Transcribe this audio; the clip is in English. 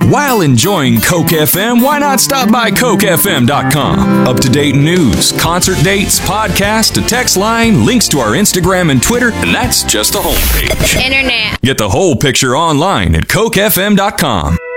While enjoying Coke FM, why not stop by CokeFM.com? Up-to-date news, concert dates, podcast, a text line, links to our Instagram and Twitter, and that's just a homepage. Internet. Get the whole picture online at CokeFM.com.